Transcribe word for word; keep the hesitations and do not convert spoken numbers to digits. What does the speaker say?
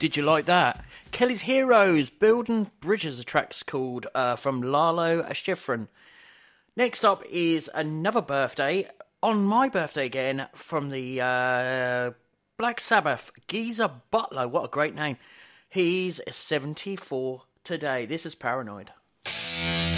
Did you like that? Kelly's Heroes, Building Bridges, a track's called uh, from Lalo Schifrin. Next up is another birthday, on my birthday again, from the uh, Black Sabbath, Geezer Butler. What a great name. He's seventy-four today. This is Paranoid.